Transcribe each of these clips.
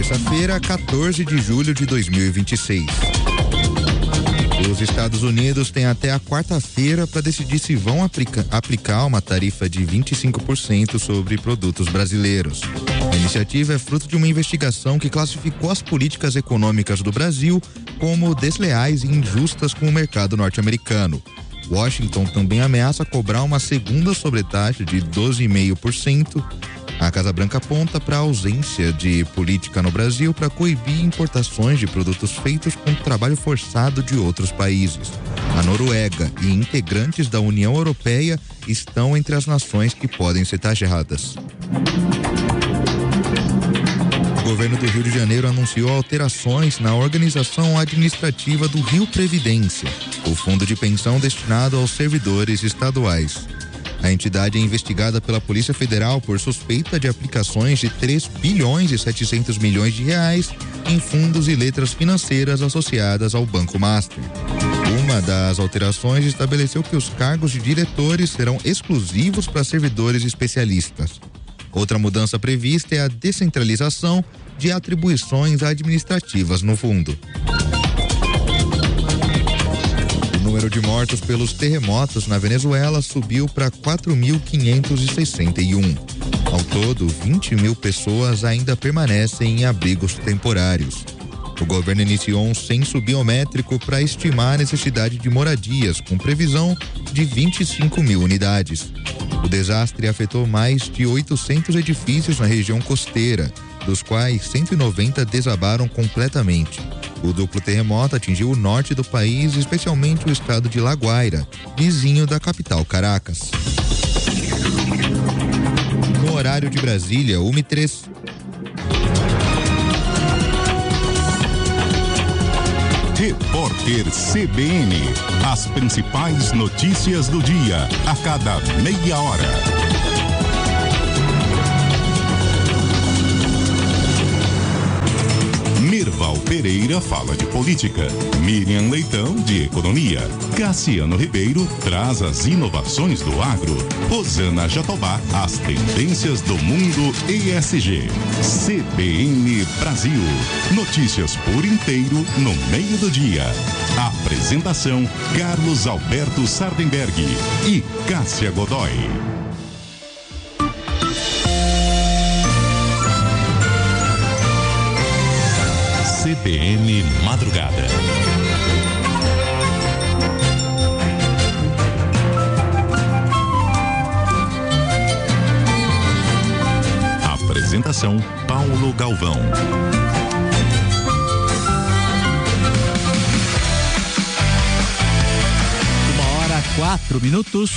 terça-feira, 14 de julho de 2026. Os Estados Unidos têm até a quarta-feira para decidir se vão aplicar uma tarifa de 25% sobre produtos brasileiros. A iniciativa é fruto de uma investigação que classificou as políticas econômicas do Brasil como desleais e injustas com o mercado norte-americano. Washington também ameaça cobrar uma segunda sobretaxa de 12,5%. A Casa Branca aponta para a ausência de política no Brasil para coibir importações de produtos feitos com trabalho forçado de outros países. A Noruega e integrantes da União Europeia estão entre as nações que podem ser taxadas. O governo do Rio de Janeiro anunciou alterações na organização administrativa do Rio Previdência, o fundo de pensão destinado aos servidores estaduais. A entidade é investigada pela Polícia Federal por suspeita de aplicações de 3 bilhões e 700 milhões de reais em fundos e letras financeiras associadas ao Banco Master. Uma das alterações estabeleceu que os cargos de diretores serão exclusivos para servidores especialistas. Outra mudança prevista é a descentralização de atribuições administrativas no fundo. O número de mortos pelos terremotos na Venezuela subiu para 4.561. Ao todo, 20 mil pessoas ainda permanecem em abrigos temporários. O governo iniciou um censo biométrico para estimar a necessidade de moradias, com previsão de 25 mil unidades. O desastre afetou mais de 800 edifícios na região costeira, dos quais 190 desabaram completamente. O duplo terremoto atingiu o norte do país, especialmente o estado de La Guaira, vizinho da capital Caracas. No horário de Brasília, 1h03. Repórter CBN. As principais notícias do dia, a cada meia hora. Mirval Pereira fala de política, Miriam Leitão de economia, Cassiano Ribeiro traz as inovações do agro, Rosana Jatobá as tendências do mundo ESG. CBN Brasil, notícias por inteiro no meio do dia. Apresentação Carlos Alberto Sardenberg e Cássia Godoy. CBN Madrugada. Apresentação Paulo Galvão. 1h04.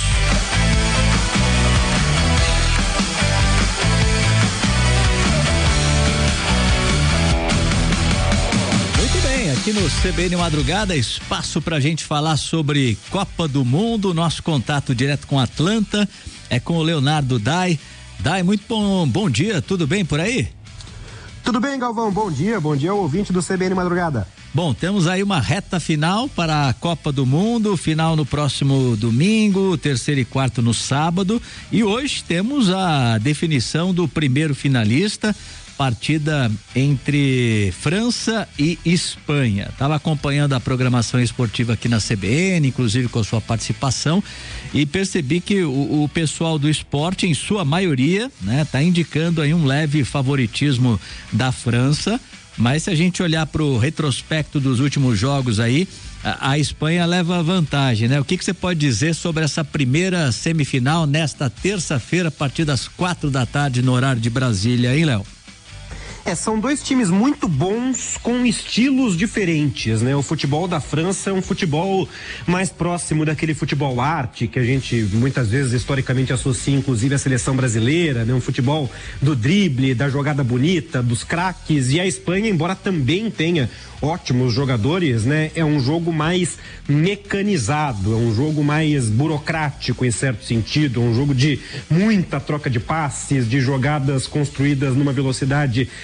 Aqui no CBN Madrugada, espaço pra gente falar sobre Copa do Mundo, nosso contato direto com Atlanta é com o Leonardo Dai. Dai, muito bom dia, tudo bem por aí? Tudo bem, Galvão, bom dia ao ouvinte do CBN Madrugada. Bom, temos aí uma reta final para a Copa do Mundo, final no próximo domingo, terceiro e quarto no sábado, e hoje temos a definição do primeiro finalista, partida entre França e Espanha. Estava acompanhando a programação esportiva aqui na CBN, inclusive com a sua participação, e percebi que o pessoal do esporte, em sua maioria, né, tá indicando aí um leve favoritismo da França, mas se a gente olhar para o retrospecto dos últimos jogos aí, a Espanha leva vantagem, né? O que você pode dizer sobre essa primeira semifinal nesta terça-feira, a partir das 4h no horário de Brasília, hein, Léo? São dois times muito bons com estilos diferentes, né? O futebol da França é um futebol mais próximo daquele futebol arte que a gente muitas vezes historicamente associa inclusive à seleção brasileira, né? Um futebol do drible, da jogada bonita, dos craques, e a Espanha, embora também tenha ótimos jogadores, né? É um jogo mais mecanizado, é um jogo mais burocrático em certo sentido, um jogo de muita troca de passes, de jogadas construídas numa velocidade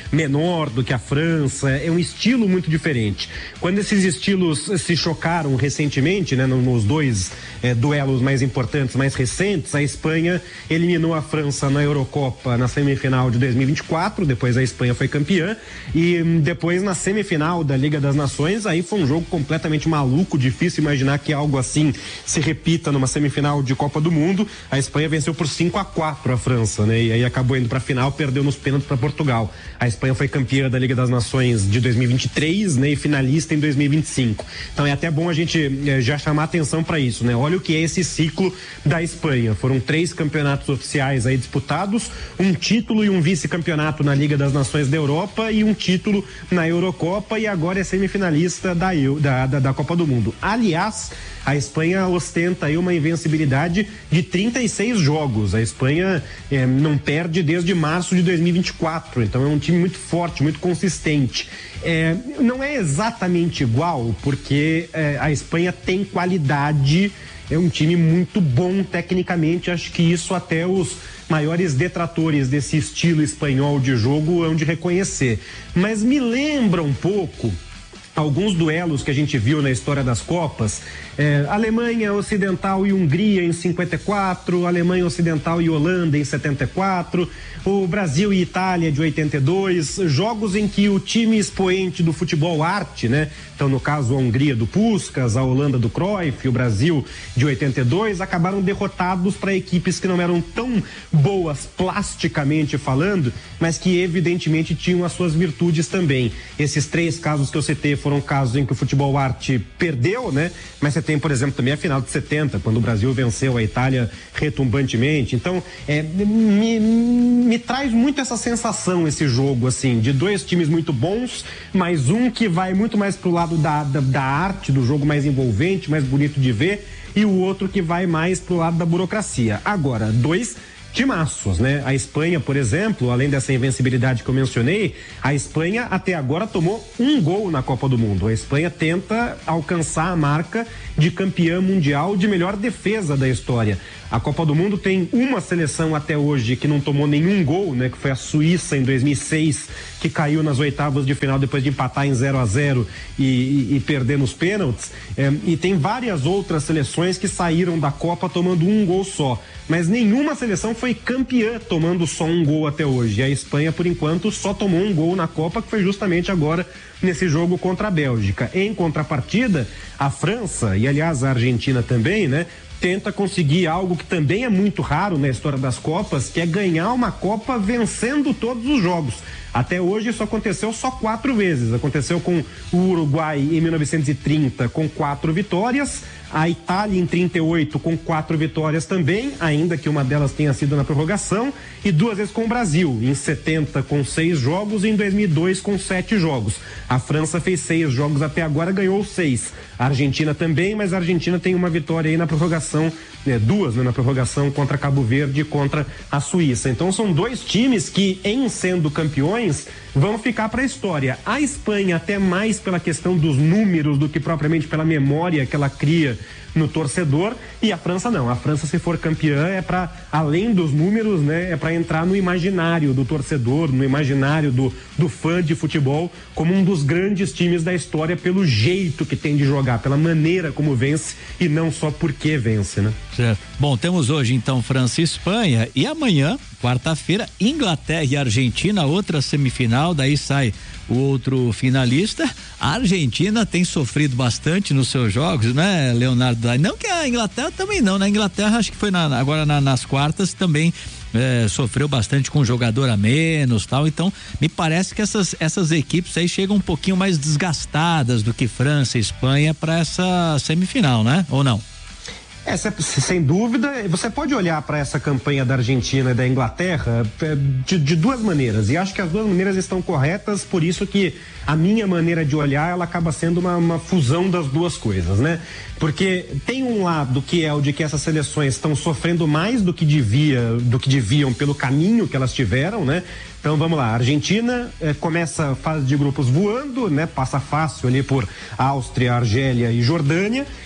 menor do que a França, é um estilo muito diferente. Quando esses estilos se chocaram recentemente, né, nos dois duelos mais importantes, mais recentes, a Espanha eliminou a França na Eurocopa na semifinal de 2024, depois a Espanha foi campeã, e depois na semifinal da Liga das Nações, aí foi um jogo completamente maluco, difícil imaginar que algo assim se repita numa semifinal de Copa do Mundo. A Espanha venceu por 5-4 a França, né? E aí acabou indo pra final, perdeu nos pênaltis para Portugal. A Espanha foi campeã da Liga das Nações de 2023, né? E finalista em 2025. Então é até bom a gente já chamar atenção para isso, né? Olha o que é esse ciclo da Espanha. Foram 3 campeonatos oficiais aí disputados, um título e um vice-campeonato na Liga das Nações da Europa e um título na Eurocopa, e agora é semifinalista da Copa do Mundo. Aliás, a Espanha ostenta aí uma invencibilidade de 36 jogos. A Espanha não perde desde março de 2024, então é um time muito forte, muito consistente. Não é exatamente igual, porque a Espanha tem qualidade, é um time muito bom tecnicamente. Acho que isso até os maiores detratores desse estilo espanhol de jogo hão de reconhecer. Mas me lembra um pouco alguns duelos que a gente viu na história das Copas, Alemanha Ocidental e Hungria em 54, Alemanha Ocidental e Holanda em 74, o Brasil e Itália de 82, jogos em que o time expoente do futebol arte, né? Então, no caso, a Hungria do Puskás, a Holanda do Cruyff, o Brasil de 82, acabaram derrotados para equipes que não eram tão boas plasticamente falando, mas que evidentemente tinham as suas virtudes também. Esses 3 casos que eu citei foram casos em que o futebol arte perdeu, né? Mas você tem, por exemplo, também a final de 70, quando o Brasil venceu a Itália retumbantemente. Então, me traz muito essa sensação, esse jogo, assim, de 2 times muito bons, mas um que vai muito mais pro lado da arte, do jogo mais envolvente, mais bonito de ver, e o outro que vai mais pro lado da burocracia. Agora, 2 timaços, né? A Espanha, por exemplo, além dessa invencibilidade que eu mencionei, a Espanha até agora tomou 1 gol na Copa do Mundo. A Espanha tenta alcançar a marca de campeã mundial de melhor defesa da história. A Copa do Mundo tem uma seleção até hoje que não tomou nenhum gol, né? Que foi a Suíça em 2006, que caiu nas oitavas de final depois de empatar em 0-0 e perder nos pênaltis. E tem várias outras seleções que saíram da Copa tomando 1 gol só. Mas nenhuma seleção foi campeã tomando só 1 gol até hoje. E a Espanha, por enquanto, só tomou 1 gol na Copa, que foi justamente agora nesse jogo contra a Bélgica. Em contrapartida, a França, e aliás a Argentina também, né? Tenta conseguir algo que também é muito raro na história das Copas, que é ganhar uma Copa vencendo todos os jogos. Até hoje isso aconteceu só 4 vezes. Aconteceu com o Uruguai em 1930 com 4 vitórias, a Itália em 38 com 4 vitórias também, ainda que uma delas tenha sido na prorrogação, e 2 vezes com o Brasil, em 70 com 6 jogos e em 2002 com 7 jogos. A França fez 6 jogos até agora, ganhou 6. A Argentina também, mas a Argentina tem uma vitória aí na prorrogação, 2, né, na prorrogação contra Cabo Verde e contra a Suíça. Então são 2 times que, em sendo campeões, vão ficar para a história. A Espanha até mais pela questão dos números do que propriamente pela memória que ela cria no torcedor, e a França não. A França, se for campeã, é para, além dos números, né, é para entrar no imaginário do torcedor, no imaginário do fã de futebol, como um dos grandes times da história, pelo jeito que tem de jogar, pela maneira como vence e não só porque vence, né? Certo. Bom, temos hoje então França e Espanha, e amanhã, quarta-feira, Inglaterra e Argentina, outra semifinal, daí sai o outro finalista. A Argentina tem sofrido bastante nos seus jogos, né, Leonardo? Não que a Inglaterra também não, na Inglaterra acho que foi agora nas quartas também sofreu bastante com um jogador a menos, tal. Então me parece que essas equipes aí chegam um pouquinho mais desgastadas do que França e Espanha para essa semifinal, né? Ou não? Sem dúvida. Você pode olhar para essa campanha da Argentina e da Inglaterra de 2 maneiras, e acho que as 2 maneiras estão corretas, por isso que a minha maneira de olhar, ela acaba sendo uma fusão das 2 coisas, né? Porque tem um lado que é o de que essas seleções estão sofrendo mais do que deviam pelo caminho que elas tiveram, né? Então vamos lá, a Argentina começa a fase de grupos voando, né? Passa fácil ali por Áustria, Argélia e Jordânia.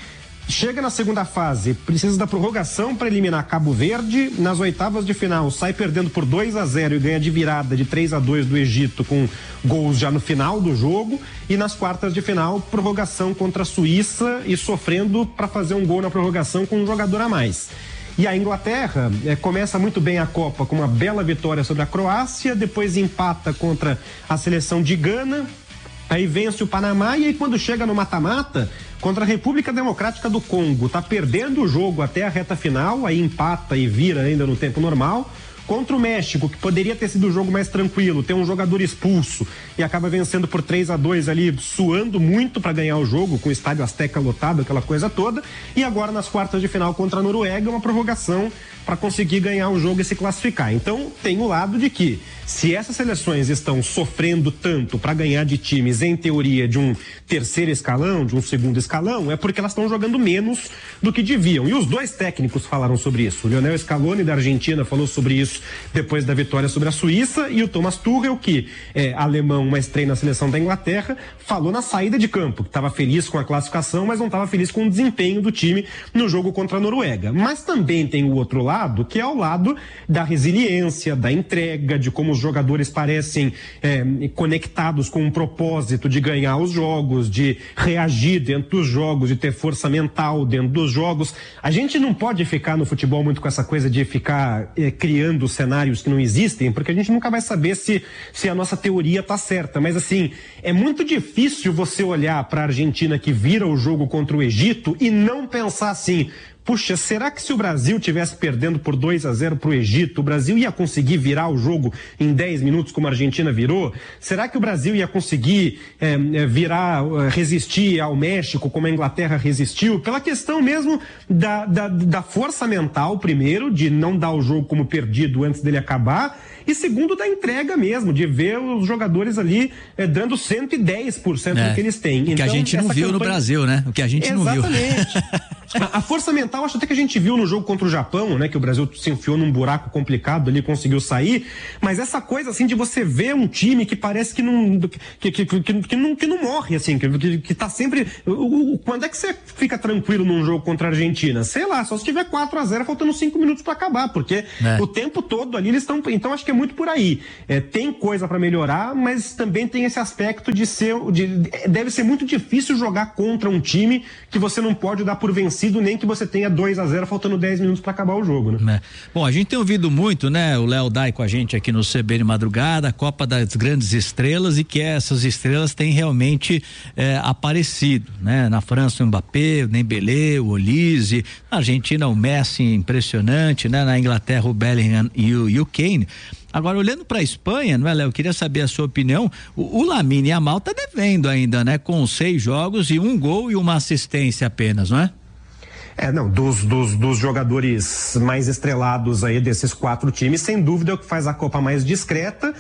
chega na segunda fase, precisa da prorrogação para eliminar Cabo Verde. Nas oitavas de final, sai perdendo por 2-0 e ganha de virada de 3-2 do Egito, com gols já no final do jogo. E nas quartas de final, prorrogação contra a Suíça e sofrendo para fazer um gol na prorrogação com um jogador a mais. E a Inglaterra começa muito bem a Copa com uma bela vitória sobre a Croácia, depois empata contra a seleção de Gana, aí vence o Panamá e aí quando chega no mata-mata, contra a República Democrática do Congo, tá perdendo o jogo até a reta final, aí empata e vira ainda no tempo normal. Contra o México, que poderia ter sido o jogo mais tranquilo, tem um jogador expulso e acaba vencendo por 3-2 ali, suando muito para ganhar o jogo, com o estádio Azteca lotado, aquela coisa toda. E agora nas quartas de final contra a Noruega, uma prorrogação para conseguir ganhar o jogo e se classificar. Então tem o lado de que, se essas seleções estão sofrendo tanto para ganhar de times, em teoria, de um terceiro escalão, de um segundo escalão, é porque elas estão jogando menos do que deviam. E os dois técnicos falaram sobre isso. O Lionel Scaloni, da Argentina, falou sobre isso depois da vitória sobre a Suíça, e o Thomas Tuchel, que é alemão, mas treina na seleção da Inglaterra, falou na saída de campo, que estava feliz com a classificação, mas não estava feliz com o desempenho do time no jogo contra a Noruega. Mas também tem o outro lado, que é o lado da resiliência, da entrega, de como os jogadores parecem conectados com um propósito de ganhar os jogos, de reagir dentro dos jogos, de ter força mental dentro dos jogos. A gente não pode ficar no futebol muito com essa coisa de ficar criando cenários que não existem, porque a gente nunca vai saber se a nossa teoria está certa. Mas assim, é muito difícil você olhar para a Argentina que vira o jogo contra o Egito e não pensar assim: puxa, será que se o Brasil tivesse perdendo por 2-0 para o Egito, o Brasil ia conseguir virar o jogo em 10 minutos como a Argentina virou? Será que o Brasil ia conseguir resistir ao México como a Inglaterra resistiu? Pela questão mesmo da força mental, primeiro, de não dar o jogo como perdido antes dele acabar, e segundo, da entrega mesmo, de ver os jogadores ali dando 110% do que eles têm. O que a gente não viu no Brasil, né? O que a gente não viu. Exatamente. A força mental, acho até que a gente viu no jogo contra o Japão, né? Que o Brasil se enfiou num buraco complicado ali, conseguiu sair. Mas essa coisa, assim, de você ver um time que parece que não morre, assim, que tá sempre... Quando é que você fica tranquilo num jogo contra a Argentina? Sei lá, só se tiver 4-0 faltando 5 minutos para acabar, porque o tempo todo ali eles estão... Então acho que é muito por aí. Tem coisa para melhorar, mas também tem esse aspecto deve ser muito difícil jogar contra um time que você não pode dar por vencido, nem que você tenha 2-0 faltando 10 minutos para acabar o jogo, né? Bom, a gente tem ouvido muito, né, o Léo Dai com a gente aqui no CBN Madrugada, a Copa das Grandes Estrelas, e que essas estrelas têm realmente aparecido, né? Na França o Mbappé, o Dembélé, o Olise, na Argentina o Messi, impressionante, né? Na Inglaterra o Bellingham e o Kane. Agora, olhando para a Espanha, não é, Léo? Eu queria saber a sua opinião. O Lamine Yamal tá devendo ainda, né? Com 6 jogos e 1 gol e 1 assistência apenas, não é? Dos jogadores mais estrelados aí desses 4 times, sem dúvida é o que faz a Copa mais discreta.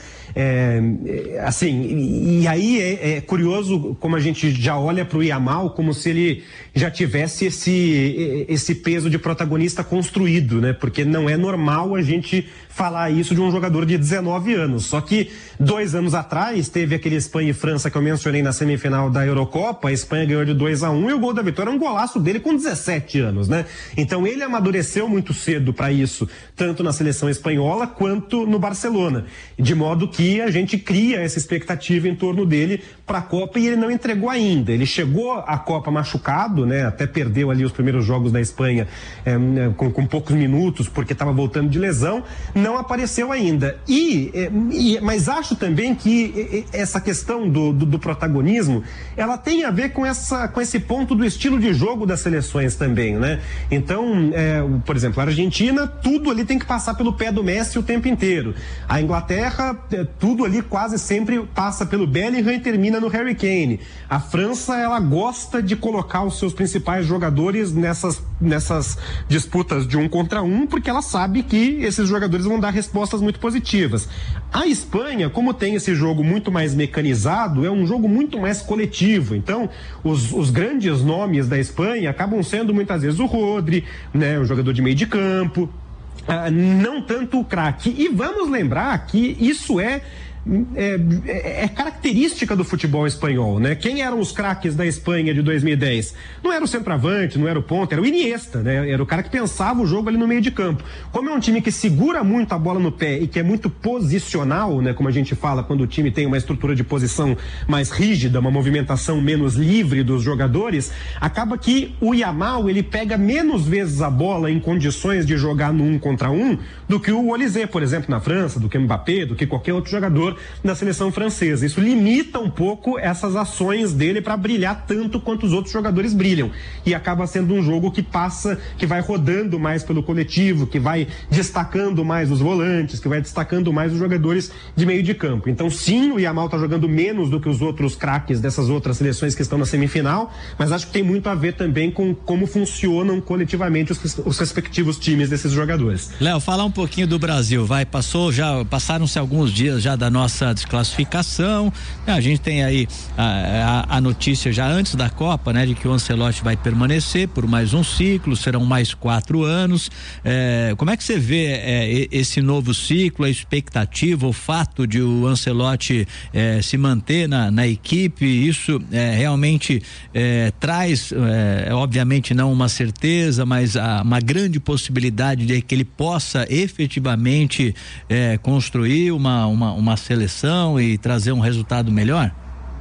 E aí é curioso como a gente já olha para o Yamal como se ele já tivesse esse peso de protagonista construído, né? Porque não é normal a gente falar isso de um jogador de 19 anos. Só que 2 anos atrás teve aquele Espanha e França que eu mencionei na semifinal da Eurocopa. A Espanha ganhou de 2-1 e o gol da vitória é um golaço dele com 17 anos, né? Então ele amadureceu muito cedo para isso, tanto na seleção espanhola quanto no Barcelona, de modo que a gente cria essa expectativa em torno dele para a Copa, e ele não entregou ainda. Ele chegou à Copa machucado, né? Até perdeu ali os primeiros jogos da Espanha com poucos minutos porque estava voltando de lesão. Não apareceu ainda. Mas acho também que essa questão do protagonismo, ela tem a ver com esse ponto do estilo de jogo das seleções também, né? Então, por exemplo, a Argentina, tudo ali tem que passar pelo pé do Messi o tempo inteiro. A Inglaterra, tudo ali quase sempre passa pelo Bellingham e termina no Harry Kane. A França, ela gosta de colocar os seus principais jogadores nessas disputas de 1 contra 1, porque ela sabe que esses jogadores vão dar respostas muito positivas. A Espanha, como tem esse jogo muito mais mecanizado, é um jogo muito mais coletivo. Então, os grandes nomes da Espanha acabam sendo muitas vezes o Rodri, né, o jogador de meio de campo, não tanto o craque. E vamos lembrar que isso é é característica do futebol espanhol, né? Quem eram os craques da Espanha de 2010? Não era o centroavante, não era o ponta, era o Iniesta, né? Era o cara que pensava o jogo ali no meio de campo. Como é um time que segura muito a bola no pé e que é muito posicional, né? Como a gente fala quando o time tem uma estrutura de posição mais rígida, uma movimentação menos livre dos jogadores, acaba que o Yamal, ele pega menos vezes a bola em condições de jogar no 1 contra 1 do que o Olise, por exemplo, na França, do que o Mbappé, do que qualquer outro jogador da seleção francesa. Isso limita um pouco essas ações dele para brilhar tanto quanto os outros jogadores brilham. E acaba sendo um jogo que vai rodando mais pelo coletivo, que vai destacando mais os volantes, que vai destacando mais os jogadores de meio de campo. Então, sim, o Yamal está jogando menos do que os outros craques dessas outras seleções que estão na semifinal, mas acho que tem muito a ver também com como funcionam coletivamente os respectivos times desses jogadores. Léo, fala um pouquinho do Brasil, passaram-se alguns dias já da nossa desclassificação, a gente tem aí a notícia já antes da Copa, né, de que o Ancelotti vai permanecer por mais um ciclo, serão mais 4 anos, como é que você vê esse novo ciclo, a expectativa, o fato de o Ancelotti se manter na equipe, isso realmente traz, obviamente não uma certeza, mas uma grande possibilidade de que ele possa efetivamente construir uma seleção e trazer um resultado melhor?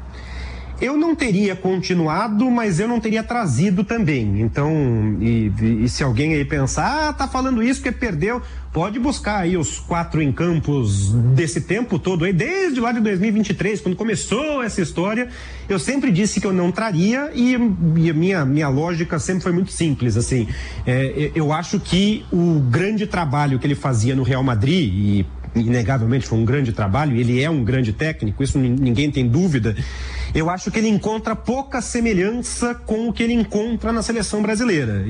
Eu não teria continuado, mas eu não teria trazido também. Então, e se alguém aí pensar, tá falando isso porque perdeu, pode buscar aí os 4 em campos desse tempo todo aí, desde lá de 2023, quando começou essa história, eu sempre disse que eu não traria e a minha lógica sempre foi muito simples, assim, eu acho que o grande trabalho que ele fazia no Real Madrid, e inegavelmente foi um grande trabalho, ele é um grande técnico, isso ninguém tem dúvida, eu acho que ele encontra pouca semelhança com o que ele encontra na seleção brasileira.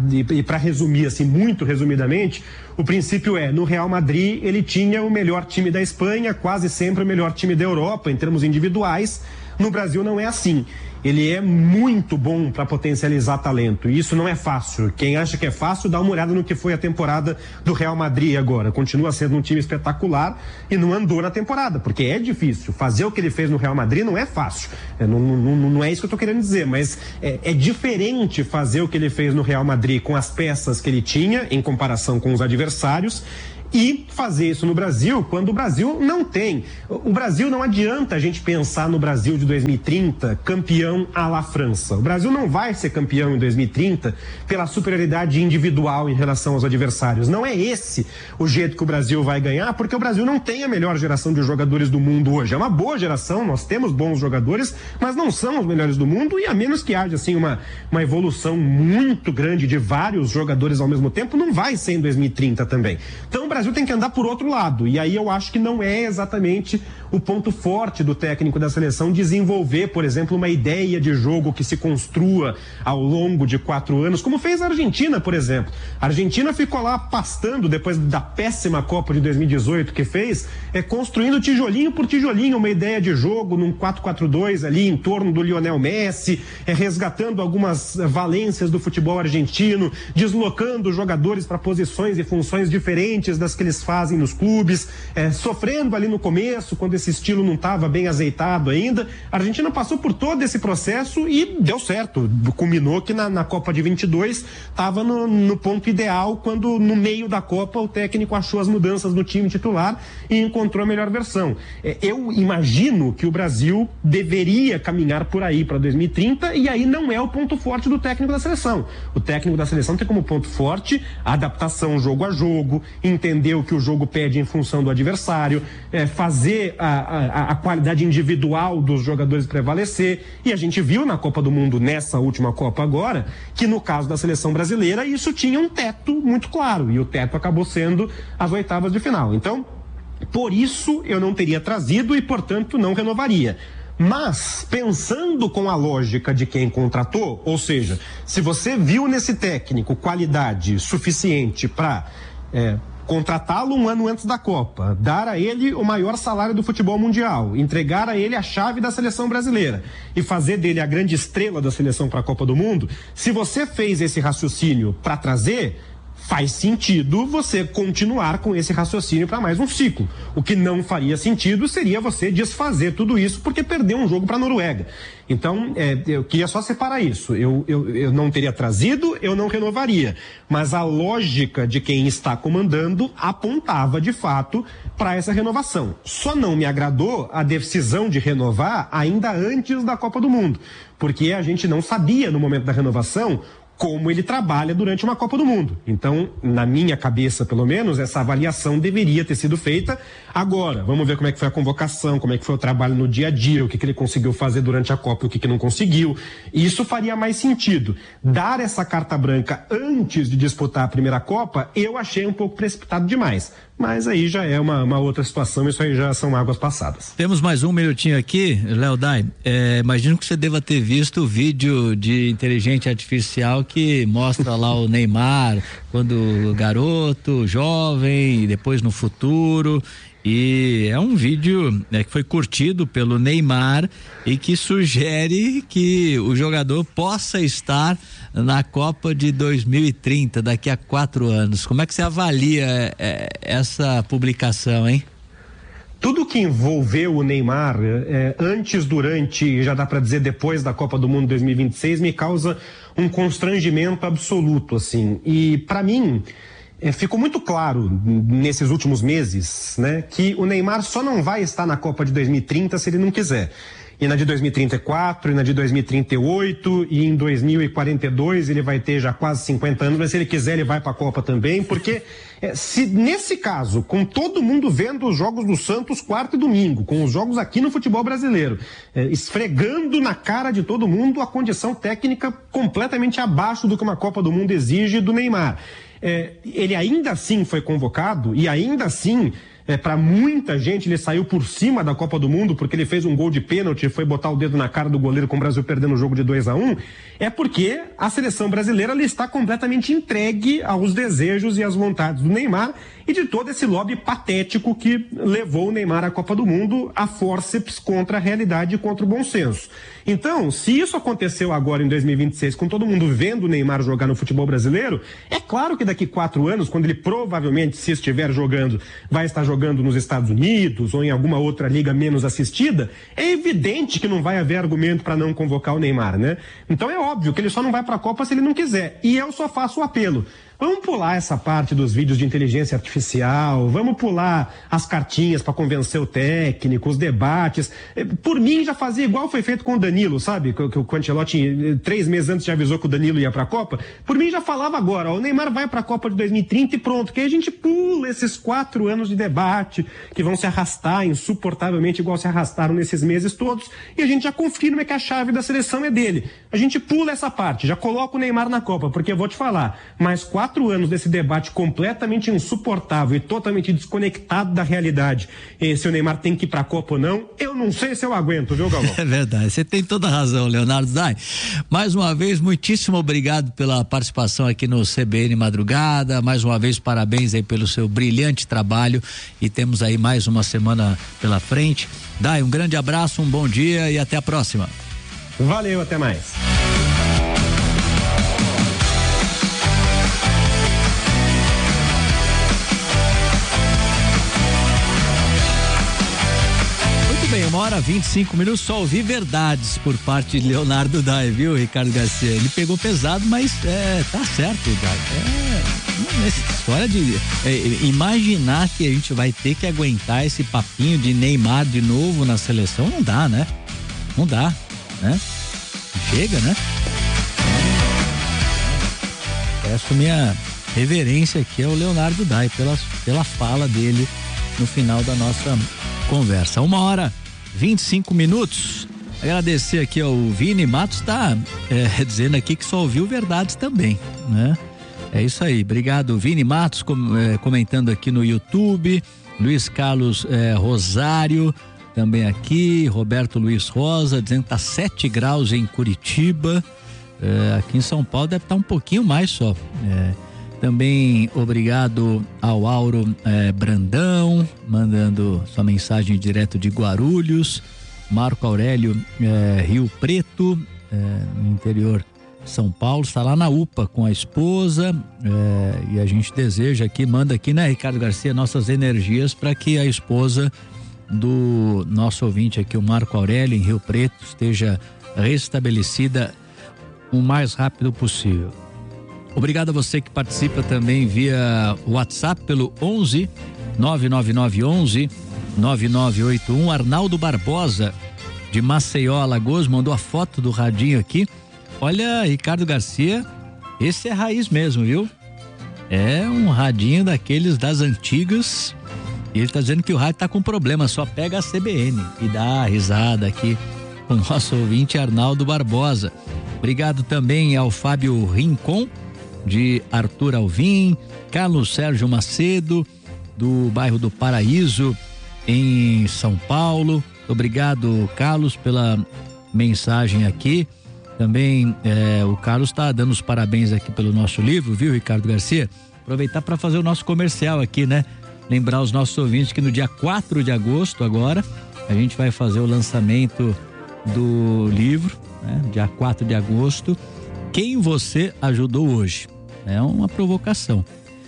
E para resumir, assim, muito resumidamente, o princípio no Real Madrid ele tinha o melhor time da Espanha, quase sempre o melhor time da Europa, em termos individuais. No Brasil não é assim. Ele é muito bom para potencializar talento, e isso não é fácil. Quem acha que é fácil, dá uma olhada no que foi a temporada do Real Madrid agora. Continua sendo um time espetacular e não andou na temporada, porque é difícil. Fazer o que ele fez no Real Madrid não é fácil. Não é isso que eu estou querendo dizer, mas é diferente fazer o que ele fez no Real Madrid com as peças que ele tinha, em comparação com os adversários, e fazer isso no Brasil, quando o Brasil não tem. O Brasil, não adianta a gente pensar no Brasil de 2030 campeão à la França. O Brasil não vai ser campeão em 2030 pela superioridade individual em relação aos adversários. Não é esse o jeito que o Brasil vai ganhar, porque o Brasil não tem a melhor geração de jogadores do mundo hoje. É uma boa geração, nós temos bons jogadores, mas não são os melhores do mundo, e a menos que haja assim uma evolução muito grande de vários jogadores ao mesmo tempo, não vai ser em 2030 também. Então o Brasil tem que andar por outro lado, e aí eu acho que não é exatamente o ponto forte do técnico da seleção desenvolver, por exemplo, uma ideia de jogo que se construa ao longo de 4 anos, como fez a Argentina, por exemplo. A Argentina ficou lá pastando, depois da péssima Copa de 2018 que fez, construindo tijolinho por tijolinho uma ideia de jogo num 4-4-2 ali em torno do Lionel Messi, resgatando algumas valências do futebol argentino, deslocando jogadores para posições e funções diferentes das que eles fazem nos clubes, sofrendo ali no começo, quando esse estilo não estava bem azeitado ainda. A Argentina passou por todo esse processo e deu certo. Culminou que na Copa de 22 estava no ponto ideal, quando no meio da Copa o técnico achou as mudanças no time titular e encontrou a melhor versão. Eu imagino que o Brasil deveria caminhar por aí para 2030, e aí não é o ponto forte do técnico da seleção. O técnico da seleção tem como ponto forte a adaptação jogo a jogo, entender o que o jogo pede em função do adversário, fazer a qualidade individual dos jogadores prevalecer, e a gente viu na Copa do Mundo, nessa última Copa agora, que no caso da seleção brasileira isso tinha um teto muito claro, e o teto acabou sendo as oitavas de final. Então, por isso eu não teria trazido e, portanto, não renovaria. Mas, pensando com a lógica de quem contratou, ou seja, se você viu nesse técnico qualidade suficiente para contratá-lo um ano antes da Copa, dar a ele o maior salário do futebol mundial, entregar a ele a chave da seleção brasileira e fazer dele a grande estrela da seleção para a Copa do Mundo, se você fez esse raciocínio para trazer, faz sentido você continuar com esse raciocínio para mais um ciclo. O que não faria sentido seria você desfazer tudo isso porque perdeu um jogo para a Noruega. Então, eu queria só separar isso. Eu não teria trazido, eu não renovaria. Mas a lógica de quem está comandando apontava, de fato, para essa renovação. Só não me agradou a decisão de renovar ainda antes da Copa do Mundo, porque a gente não sabia, no momento da renovação, como ele trabalha durante uma Copa do Mundo. Então, na minha cabeça, pelo menos, essa avaliação deveria ter sido feita agora. Vamos ver como é que foi a convocação, como é que foi o trabalho no dia a dia, o que ele conseguiu fazer durante a Copa e o que não conseguiu. E isso faria mais sentido. Dar essa carta branca antes de disputar a primeira Copa, eu achei um pouco precipitado demais. Mas aí já é uma outra situação, isso aí já são águas passadas. Temos mais um minutinho aqui, Léo Dai. Imagino que você deva ter visto o vídeo de inteligência artificial que mostra lá o Neymar quando garoto, jovem, e depois no futuro. E é um vídeo que foi curtido pelo Neymar e que sugere que o jogador possa estar na Copa de 2030, daqui a 4 anos. Como é que você avalia essa publicação, hein? Tudo que envolveu o Neymar, antes, durante e já dá para dizer depois da Copa do Mundo 2026, me causa um constrangimento absoluto, assim. E para mim ficou muito claro nesses últimos meses, né, que o Neymar só não vai estar na Copa de 2030 se ele não quiser. E na de 2034, e na de 2038, e em 2042 ele vai ter já quase 50 anos, mas se ele quiser ele vai para a Copa também, porque se nesse caso, com todo mundo vendo os jogos do Santos quarta e domingo, com os jogos aqui no futebol brasileiro, esfregando na cara de todo mundo a condição técnica completamente abaixo do que uma Copa do Mundo exige do Neymar. Ele ainda assim foi convocado e ainda assim, para muita gente, ele saiu por cima da Copa do Mundo porque ele fez um gol de pênalti e foi botar o dedo na cara do goleiro com o Brasil perdendo o jogo de 2-1, porque a seleção brasileira está completamente entregue aos desejos e às vontades do Neymar e de todo esse lobby patético que levou o Neymar à Copa do Mundo a fórceps contra a realidade e contra o bom senso. Então, se isso aconteceu agora em 2026, com todo mundo vendo o Neymar jogar no futebol brasileiro, é claro que daqui 4 anos, quando ele provavelmente, se estiver jogando, vai estar jogando nos Estados Unidos ou em alguma outra liga menos assistida, é evidente que não vai haver argumento para não convocar o Neymar, né? Então é óbvio que ele só não vai para a Copa se ele não quiser. E eu só faço o apelo. Vamos pular essa parte dos vídeos de inteligência artificial, vamos pular as cartinhas para convencer o técnico, os debates. Por mim, já fazia igual foi feito com o Danilo, sabe? Que o Ancelotti, 3 meses antes, já avisou que o Danilo ia para a Copa. Por mim, já falava agora, ó, o Neymar vai para a Copa de 2030 e pronto. Que aí a gente pula esses 4 anos de debate que vão se arrastar insuportavelmente, igual se arrastaram nesses meses todos, e a gente já confirma que a chave da seleção é dele. A gente pula essa parte, já coloca o Neymar na Copa, porque eu vou te falar, mais 4 anos desse debate completamente insuportável e totalmente desconectado da realidade, se o Neymar tem que ir pra Copa ou não, eu não sei se eu aguento, viu, Galvão? É verdade, você tem toda a razão, Leonardo Dai. Mais uma vez, muitíssimo obrigado pela participação aqui no CBN Madrugada, mais uma vez parabéns aí pelo seu brilhante trabalho e temos aí mais uma semana pela frente. Dai, um grande abraço, um bom dia e até a próxima. Valeu, até mais. Bem, 1h25, só ouvi verdades por parte de Leonardo Dai, viu, Ricardo Garcia? Ele pegou pesado, mas tá certo, Dai. Essa história de imaginar que a gente vai ter que aguentar esse papinho de Neymar de novo na seleção, não dá, né? Não dá, né? Chega, né? Peço minha reverência aqui ao Leonardo Dai pela fala dele no final da nossa conversa. 1h25. Agradecer aqui ao Vini Matos, tá dizendo aqui que só ouviu verdades também, né? É isso aí, obrigado Vini Matos, comentando aqui no YouTube. Luiz Carlos Rosário também aqui, Roberto Luiz Rosa dizendo que tá 7 graus em Curitiba, aqui em São Paulo deve estar um pouquinho mais só. Também obrigado ao Auro Brandão, mandando sua mensagem direto de Guarulhos. Marco Aurélio, Rio Preto, no interior São Paulo, está lá na UPA com a esposa, e a gente deseja aqui, manda aqui, né, Ricardo Garcia, nossas energias para que a esposa do nosso ouvinte aqui, o Marco Aurélio, em Rio Preto, esteja restabelecida o mais rápido possível. Obrigado a você que participa também via WhatsApp pelo 11 99911 9981. Arnaldo Barbosa, de Maceió, Alagoas, mandou a foto do radinho aqui. Olha, Ricardo Garcia, esse é raiz mesmo, viu? É um radinho daqueles das antigas. E ele tá dizendo que o rádio tá com problema, só pega a CBN. E dá risada aqui com o nosso ouvinte Arnaldo Barbosa. Obrigado também ao Fábio Rincon, de Arthur Alvim, Carlos Sérgio Macedo, do bairro do Paraíso, em São Paulo. Obrigado, Carlos, pela mensagem aqui. Também o Carlos está dando os parabéns aqui pelo nosso livro, viu, Ricardo Garcia? Aproveitar para fazer o nosso comercial aqui, né? Lembrar os nossos ouvintes que no dia 4 de agosto agora, a gente vai fazer o lançamento do livro, né? Dia 4 de agosto. Quem você ajudou hoje? É uma provocação.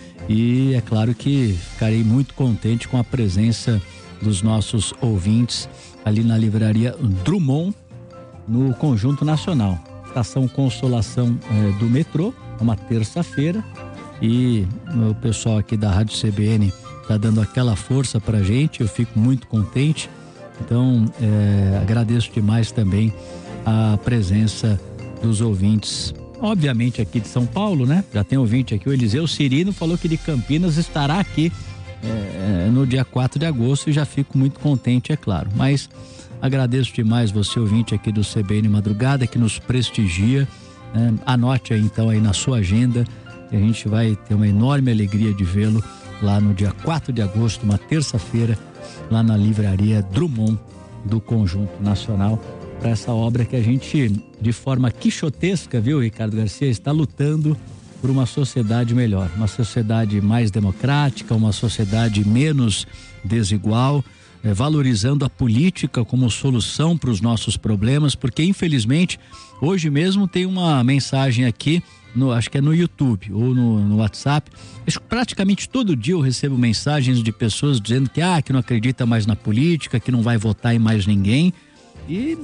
E é claro que ficarei muito contente com a presença dos nossos ouvintes ali na livraria Drummond, no Conjunto Nacional. Estação Consolação do metrô, uma terça-feira, e o pessoal aqui da Rádio CBN está dando aquela força pra gente, eu fico muito contente. Então, agradeço demais também a presença dos ouvintes, obviamente aqui de São Paulo, né? Já tem ouvinte aqui, o Eliseu Cirino falou que de Campinas estará aqui no dia 4 de agosto e já fico muito contente, é claro. Mas agradeço demais você, ouvinte aqui do CBN Madrugada, que nos prestigia. Anote aí então aí na sua agenda, e a gente vai ter uma enorme alegria de vê-lo lá no dia 4 de agosto, uma terça-feira, lá na livraria Drummond do Conjunto Nacional, para essa obra que a gente, de forma quixotesca, viu, Ricardo Garcia, está lutando por uma sociedade melhor, uma sociedade mais democrática, uma sociedade menos desigual, valorizando a política como solução para os nossos problemas, porque infelizmente hoje mesmo tem uma mensagem aqui, acho que é no YouTube ou no WhatsApp, praticamente todo dia eu recebo mensagens de pessoas dizendo que não acredita mais na política, que não vai votar em mais ninguém, e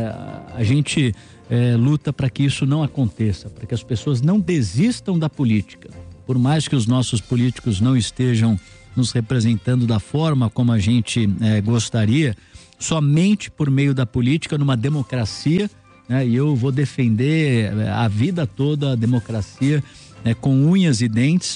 a gente luta para que isso não aconteça, para que as pessoas não desistam da política, por mais que os nossos políticos não estejam nos representando da forma como a gente gostaria, somente por meio da política, numa democracia, né? E eu vou defender a vida toda a democracia, com unhas e dentes.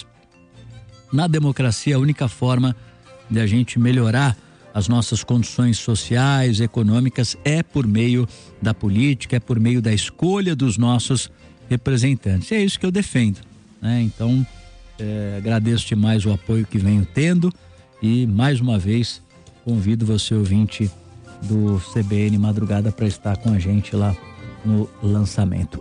Na democracia, a única forma de a gente melhorar as nossas condições sociais, econômicas, é por meio da política, é por meio da escolha dos nossos representantes. E é isso que eu defendo, né? Então, agradeço demais o apoio que venho tendo e, mais uma vez, convido você, ouvinte do CBN Madrugada, para estar com a gente lá no lançamento.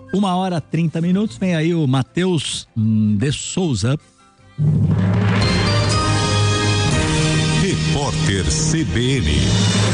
1h30, vem aí o Matheus de Souza. Repórter CBN.